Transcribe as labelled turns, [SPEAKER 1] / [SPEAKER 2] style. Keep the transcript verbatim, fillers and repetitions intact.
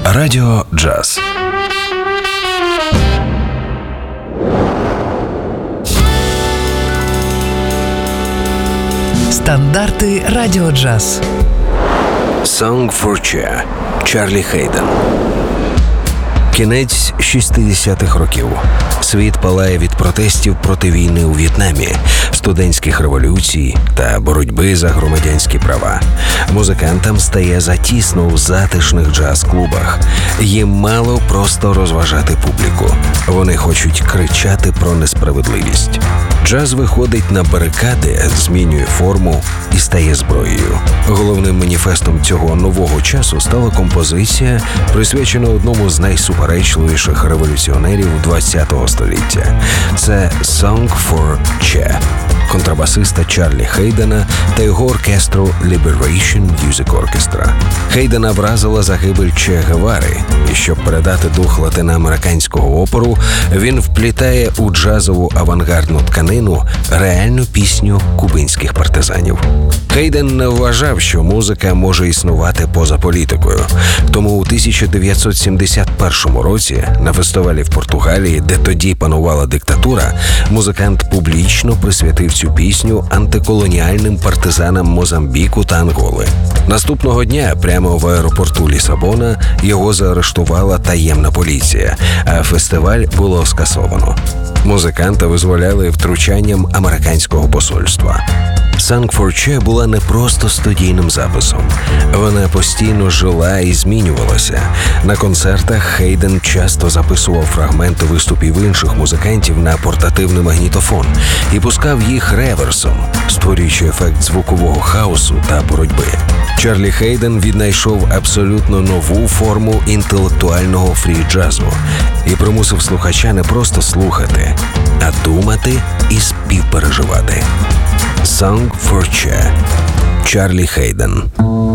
[SPEAKER 1] Радіо Джаз.
[SPEAKER 2] Стандарти Радіо Джаз.
[SPEAKER 1] Song for Che. Чарлі Хейден. Кінець шістдесятих років. Світ палає від протестів проти війни у В'єтнамі, студентських революцій та боротьби за громадянські права. Музикантам стає затісно у затишних джаз-клубах. Їм мало просто розважати публіку. Вони хочуть кричати про несправедливість. Джаз виходить на барикади, змінює форму і стає зброєю. Головним маніфестом цього нового часу стала композиція, присвячена одному з найсуперечливіших революціонерів ХХ століття. Це «Song for Che» контрабасиста Чарлі Хейдена та його оркестру Liberation Music Orchestra. Хейдена вразила загибель Че Гевари, і щоб передати дух латиноамериканського опору, він вплітає у джазову авангардну тканину реальну пісню кубинських партизанів. Хейден не вважав, що музика може існувати поза політикою. Тому у тисяча дев'ятсот сімдесят першому році на фестивалі в Португалії, де тоді панувала диктатура, музикант публічно присвятив цю пісню антиколоніальним партизанам Мозамбіку та Анголи. Наступного дня прямо в аеропорту Лісабона його заарештувала таємна поліція, а фестиваль було скасовано. Музиканта визволяли втручанням американського посольства. «Song for Che» була не просто студійним записом. Вона постійно жила і змінювалася. На концертах Хейден часто записував фрагменти виступів інших музикантів на портативний магнітофон і пускав їх реверсом, створюючи ефект звукового хаосу та боротьби. Чарлі Хейден віднайшов абсолютно нову форму інтелектуального фрі-джазу і примусив слухача не просто слухати, а думати і співпереживати. «Song for Che» Чарлі Хейден.